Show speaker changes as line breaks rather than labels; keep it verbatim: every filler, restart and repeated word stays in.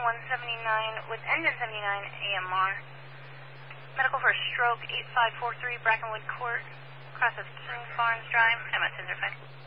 one seventy-nine with engine seventy-nine A M R. Medical for a stroke, eight five four three Brackenwood Court, cross of King Farms Drive. I'm at Scissor five.